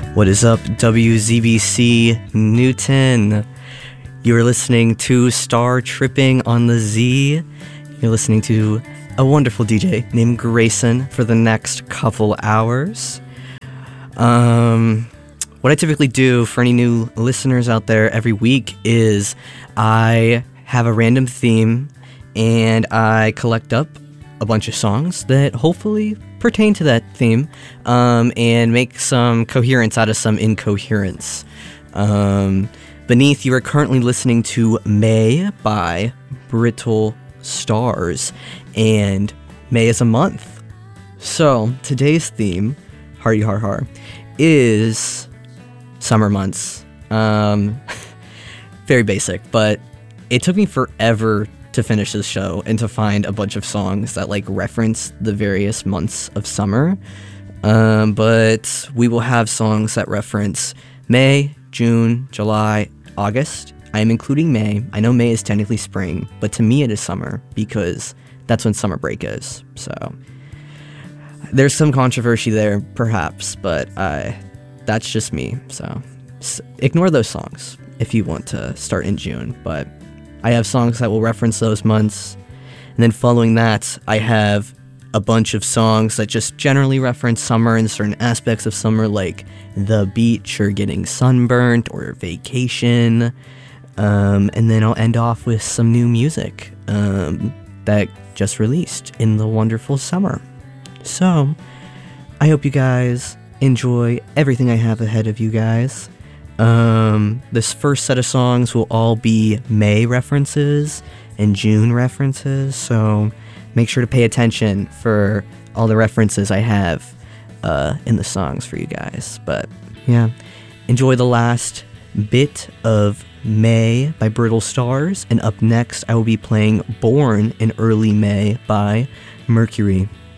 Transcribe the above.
What is up, WZBC Newton? You're listening to Star Tripping on the Z. You're listening to a wonderful DJ named Grayson for the next couple hours. What I typically do for any new listeners out there every week is I have a random theme and I collect up a bunch of songs that hopefully pertain to that theme, and make some coherence out of some incoherence. Beneath, you are currently listening to May by Brittle Stars, and May is a month. So, today's theme, Hardy Har Har, is summer months. Very basic, but it took me forever to finish this show and to find a bunch of songs that reference the various months of summer. But we will have songs that reference May, June, July, August. I am including May. I know May is technically spring, but to me it is summer because that's when summer break is. So there's some controversy there, perhaps, but that's just me. So ignore those songs if you want to start in June, but I have songs that will reference those months. And then following that, I have a bunch of songs that just generally reference summer and certain aspects of summer, like the beach or getting sunburnt or vacation. And then I'll end off with some new music that just released in the wonderful summer. So I hope you guys enjoy everything I have ahead of you guys. This first set of songs will all be May references and June references, so make sure to pay attention for all the references I have in the songs for you guys. But yeah, enjoy the last bit of May by Brittle Stars, and up next I will be playing Born in Early May by Mercury.